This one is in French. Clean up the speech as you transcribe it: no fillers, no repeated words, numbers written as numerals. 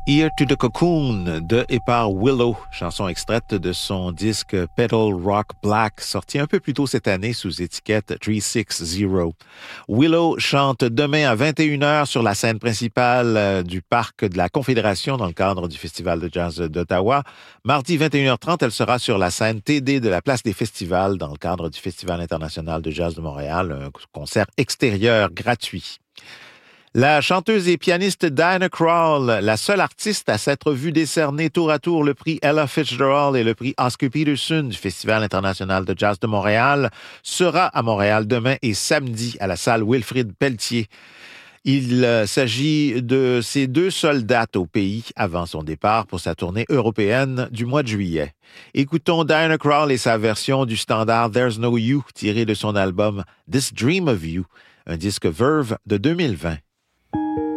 Ear to the Cocoon de et par Willow, chanson extraite de son disque Petal Rock Black, sorti un peu plus tôt cette année sous étiquette 360. Willow chante demain à 21h sur la scène principale du Parc de la Confédération dans le cadre du Festival de jazz d'Ottawa. Mardi 21h30, elle sera sur la scène TD de la Place des Festivals dans le cadre du Festival international de jazz de Montréal, un concert extérieur gratuit. La chanteuse et pianiste Diana Krall, la seule artiste à s'être vue décerner tour à tour le prix Ella Fitzgerald et le prix Oscar Peterson du Festival international de jazz de Montréal, sera à Montréal demain et samedi à la salle Wilfrid Pelletier. Il s'agit de ses deux seules dates au pays avant son départ pour sa tournée européenne du mois de juillet. Écoutons Diana Krall et sa version du standard There's No You tiré de son album This Dream of You, un disque Verve de 2020.